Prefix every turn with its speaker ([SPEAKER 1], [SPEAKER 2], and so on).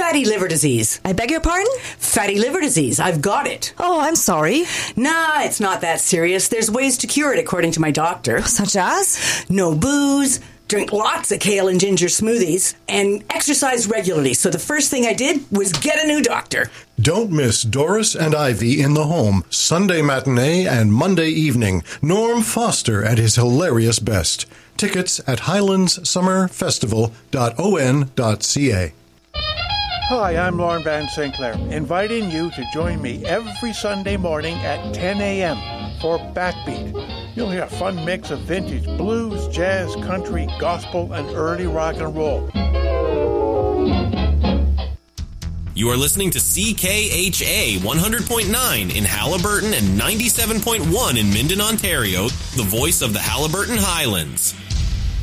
[SPEAKER 1] Fatty liver disease.
[SPEAKER 2] I beg your pardon?
[SPEAKER 1] Fatty liver disease. I've got it.
[SPEAKER 2] Oh, I'm sorry.
[SPEAKER 1] Nah, it's not that serious. There's ways to cure it, according to my doctor.
[SPEAKER 2] Such as?
[SPEAKER 1] No booze, drink lots of kale and ginger smoothies, and exercise regularly. So the first thing I did was get a new doctor.
[SPEAKER 3] Don't miss Doris and Ivy in the Home, Sunday matinee and Monday evening. Norm Foster at his hilarious best. Tickets at highlandssummerfestival.on.ca.
[SPEAKER 4] Hi, I'm Lauren Van Sinclair, inviting you to join me every Sunday morning at 10 a.m. for Backbeat. You'll hear a fun mix of vintage blues, jazz, country, gospel, and early rock and roll.
[SPEAKER 5] You are listening to CKHA 100.9 in Haliburton and 97.1 in Minden, Ontario, the voice of the Haliburton Highlands.